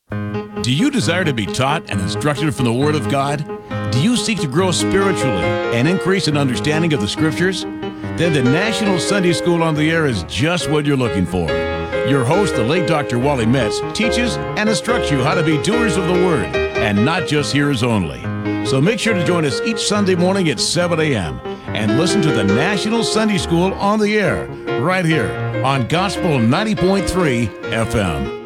Do you desire to be taught and instructed from the Word of God? Do you seek to grow spiritually and increase in understanding of the Scriptures? Then the National Sunday School on the Air is just what you're looking for. Your host, the late Dr. Wally Metz, teaches and instructs you how to be doers of the Word and not just hearers only. So make sure to join us each Sunday morning at 7 a.m. and listen to the National Sunday School on the Air right here on Gospel 90.3 FM.